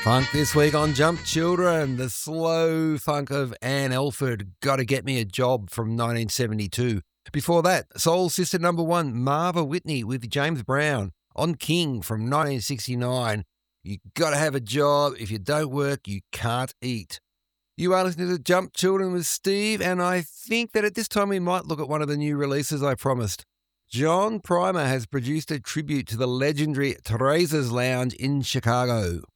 Funk this week on Jump Children, the slow funk of Anne Elford, Gotta Get Me a Job from 1972. Before that, Soul Sister number 1, Marva Whitney with James Brown, On King from 1969. You gotta have a job. If you don't work, you can't eat. You are listening to Jump Children with Steve, and I think that at this time we might look at one of the new releases I promised. John Primer has produced a tribute to the legendary Teresa's Lounge in Chicago.